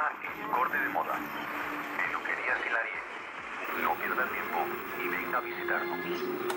llama El Corte de Moda. Peluquería Hilarie. No pierda tiempo y venga a visitarnos.